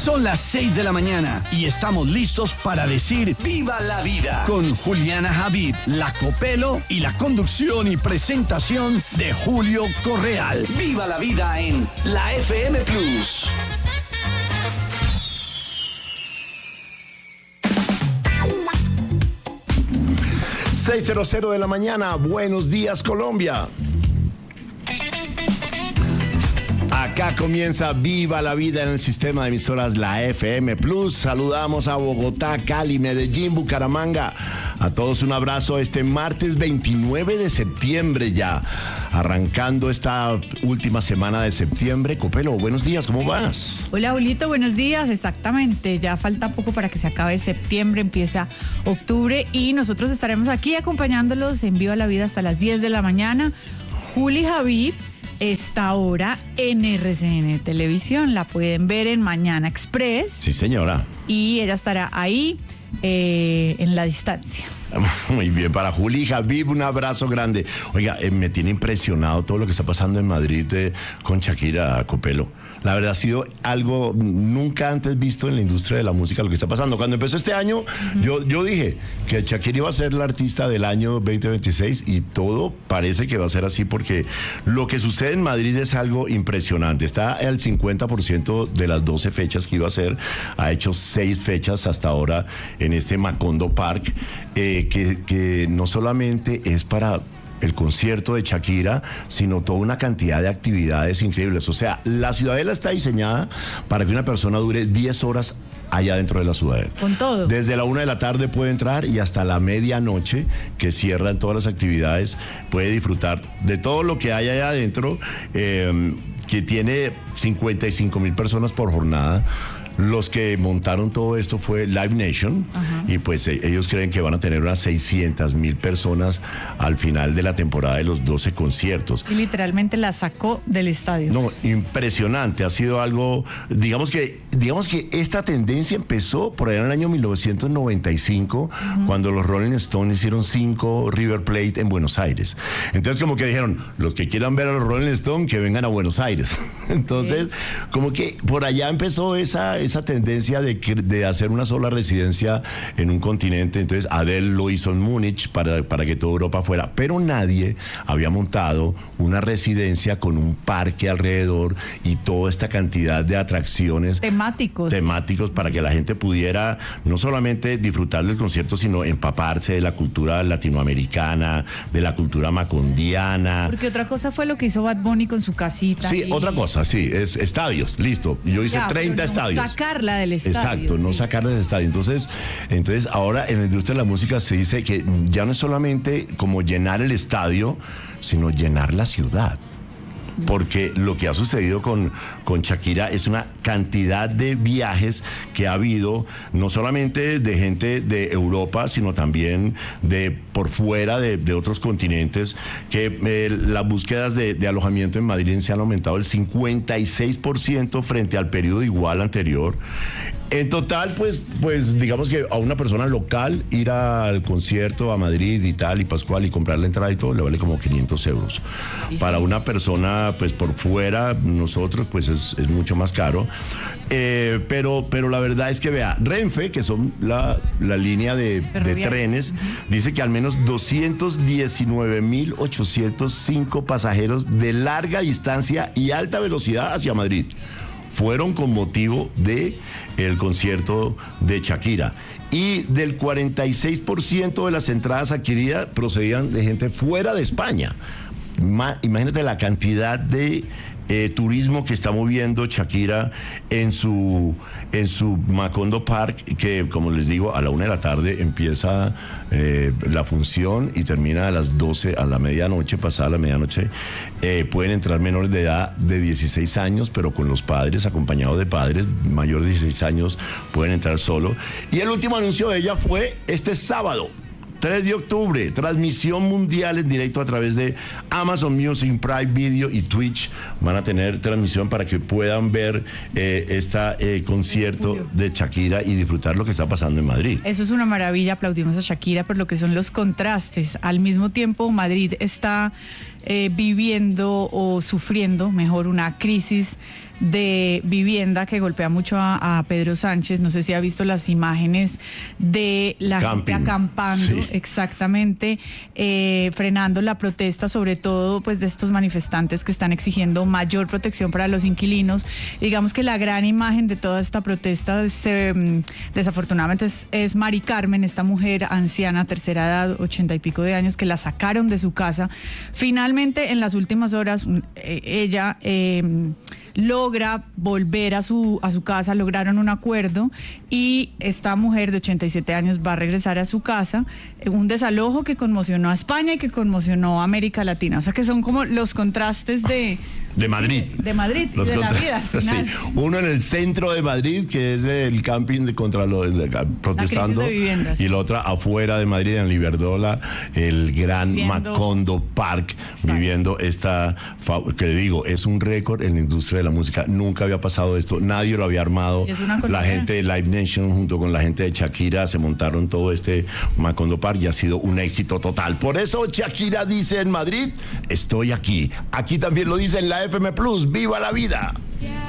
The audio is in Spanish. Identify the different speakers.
Speaker 1: Son las 6 de la mañana y estamos listos para decir ¡Viva la vida! Con Juliana Javid, la Copelo y la conducción y presentación de Julio Correal. ¡Viva la vida en la FM Plus!
Speaker 2: ...6:00 de la mañana. Buenos días, Colombia. Acá comienza Viva la Vida en el sistema de emisoras La FM Plus. Saludamos a Bogotá, Cali, Medellín, Bucaramanga. A todos un abrazo este martes 29 de septiembre ya. Arrancando esta última semana de septiembre. Copelo, buenos días, ¿cómo vas?
Speaker 3: Hola, Julito, buenos días. Exactamente, ya falta poco para que se acabe septiembre, empieza octubre y nosotros estaremos aquí acompañándolos en Viva la Vida hasta las 10 de la mañana. Juli Javid está ahora en RCN Televisión, la pueden ver en Mañana Express.
Speaker 2: Sí, señora.
Speaker 3: Y ella estará ahí en la distancia.
Speaker 2: Muy bien, para Juli Javid, un abrazo grande. Oiga, me tiene impresionado todo lo que está pasando en Madrid con Shakira, Copelo. La verdad ha sido algo nunca antes visto en la industria de la música, lo que está pasando. Cuando empezó este año, yo dije que Shakira iba a ser la artista del año 2026 y todo parece que va a ser así porque lo que sucede en Madrid es algo impresionante. Está al 50% de las 12 fechas que iba a hacer. Ha hecho 6 fechas hasta ahora en este Macondo Park, que no solamente es para el concierto de Shakira, sino toda una cantidad de actividades increíbles. O sea, la Ciudadela está diseñada para que una persona dure 10 horas allá dentro de la Ciudadela.
Speaker 3: Con todo.
Speaker 2: Desde la 1 de la tarde puede entrar y hasta la medianoche, que cierran todas las actividades, puede disfrutar de todo lo que hay allá adentro, que tiene 55,000 personas por jornada. Los que montaron todo esto fue Live Nation. Ajá. Y pues ellos creen que van a tener unas 600,000 personas al final de la temporada de los 12 conciertos.
Speaker 3: Y literalmente la sacó del estadio.
Speaker 2: No, impresionante, ha sido algo, digamos que esta tendencia empezó por allá en el año 1995, cuando los Rolling Stones hicieron 5 River Plate en Buenos Aires. Entonces como que dijeron, los que quieran ver a los Rolling Stones, que vengan a Buenos Aires. Entonces, como que por allá empezó esa tendencia de hacer una sola residencia en un continente. Entonces Adele lo hizo en Múnich para que toda Europa fuera, pero nadie había montado una residencia con un parque alrededor y toda esta cantidad de atracciones temáticos para que la gente pudiera no solamente disfrutar del concierto, sino empaparse de la cultura latinoamericana, de la cultura macondiana.
Speaker 3: Porque otra cosa fue lo que hizo Bad Bunny con su casita.
Speaker 2: Sí, otra cosa, sí, es estadios, listo. Yo hice 30 estadios.
Speaker 3: Sacarla del estadio.
Speaker 2: Exacto, no sacarla del estadio. Entonces ahora en la industria de la música se dice que ya no es solamente como llenar el estadio, sino llenar la ciudad. Porque lo que ha sucedido con Shakira es una cantidad de viajes que ha habido, no solamente de gente de Europa, sino también de por fuera de otros continentes, que las búsquedas de alojamiento en Madrid se han aumentado el 56% frente al periodo igual anterior. En total, pues digamos que a una persona local ir al concierto a Madrid y tal, y Pascual, y comprar la entrada y todo, le vale como 500 euros. Sí. Para una persona, pues por fuera, nosotros, pues es mucho más caro. Pero la verdad es que, vea, Renfe, que son la línea de trenes, dice que al menos 219,805 pasajeros de larga distancia y alta velocidad hacia Madrid fueron con motivo de el concierto de Shakira. Y del 46% de las entradas adquiridas procedían de gente fuera de España. Imagínate la cantidad de turismo que está moviendo Shakira en su Macondo Park, que como les digo, a la 1 de la tarde empieza la función y termina a las 12, a la medianoche, pasada la medianoche. Pueden entrar menores de edad de 16 años, pero con los padres, acompañados de padres. Mayores de 16 años pueden entrar solo. Y el último anuncio de ella fue este sábado, 3 de octubre, transmisión mundial en directo a través de Amazon Music, Prime Video y Twitch. Van a tener transmisión para que puedan ver este concierto de Shakira y disfrutar lo que está pasando en Madrid.
Speaker 3: Eso es una maravilla, aplaudimos a Shakira por lo que son los contrastes. Al mismo tiempo, Madrid está viviendo o sufriendo, mejor, una crisis de vivienda que golpea mucho a Pedro Sánchez. No sé si ha visto las imágenes de la gente acampando, sí, exactamente, frenando la protesta, sobre todo pues de estos manifestantes que están exigiendo mayor protección para los inquilinos. Digamos que la gran imagen de toda esta protesta desafortunadamente es Mari Carmen, esta mujer anciana, tercera edad, 80 y pico de años, que la sacaron de su casa. Finalmente, en las últimas horas, ella logra volver a su casa, lograron un acuerdo y esta mujer de 87 años va a regresar a su casa. Un desalojo que conmocionó a España y que conmocionó a América Latina. O sea que son como los contrastes de Madrid. De Madrid, de la vida.
Speaker 2: Sí. Uno en el centro de Madrid, que es el camping contra los protestando, y el otro afuera de Madrid, en Liberdola, el gran Macondo Park, exacto, viviendo esta, que digo, es un récord en la industria de la música. Nunca había pasado esto, nadie lo había armado. La gente de Live Nation junto con la gente de Shakira se montaron todo este Macondo Park y ha sido un éxito total. Por eso Shakira dice en Madrid, estoy aquí. Aquí también lo dice en la FM Plus, ¡viva la vida!